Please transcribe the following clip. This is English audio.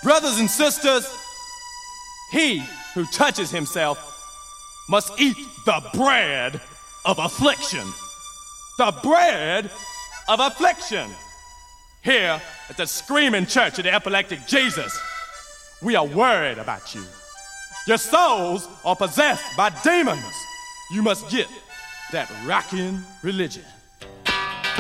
Brothers and sisters, he who touches himself must eat the bread of affliction. The bread of affliction. Here at the Screaming Church of the Epileptic Jesus, we are worried about you. Your souls are possessed by demons. You must get that rockin' religion.